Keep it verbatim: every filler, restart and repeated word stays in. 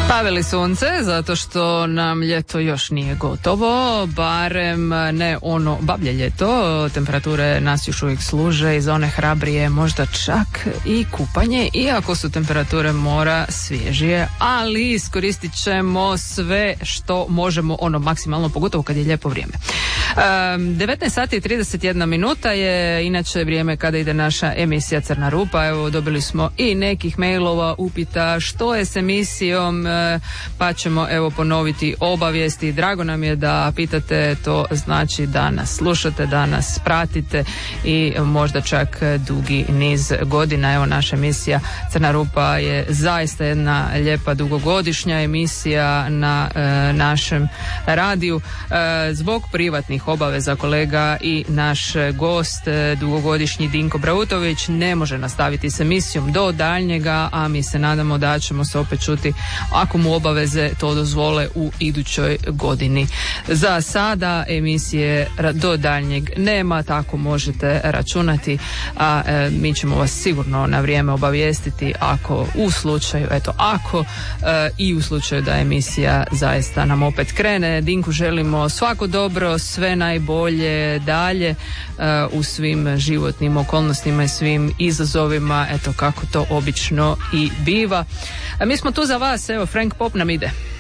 Paveli sunce, zato što nam ljeto još nije gotovo, barem ne ono bablje ljeto. Temperature nas još uvijek služe i za one hrabrije možda čak i kupanje, iako su temperature mora svježije, ali iskoristit ćemo sve što možemo, ono maksimalno, pogotovo kad je lijepo vrijeme. Um, devetnaest sati i trideset jedna minuta je inače vrijeme kada ide naša emisija Crna rupa. Evo, dobili smo i nekih mailova, upita što je s emisijom, pa ćemo evo ponoviti obavijesti. Drago nam je da pitate, to znači da nas slušate, da nas pratite i možda čak dugi niz godina. Evo, naša emisija Crna rupa je zaista jedna lijepa dugogodišnja emisija na e, našem radiju. E, zbog privatnih obaveza kolega i naš gost, e, dugogodišnji Dinko Brautović, ne može nastaviti s emisijom do daljnjega, a mi se nadamo da ćemo se opet čuti ako mu obaveze to dozvole u idućoj godini. Za sada emisije do daljnjeg nema, tako možete računati, a e, mi ćemo vas sigurno na vrijeme obavijestiti ako u slučaju, eto ako e, i u slučaju da emisija zaista nam opet krene. Dinku želimo svako dobro, sve najbolje dalje e, u svim životnim okolnostima i svim izazovima, eto kako to obično i biva. A mi smo tu za vas, evo Frank Pop nam ide.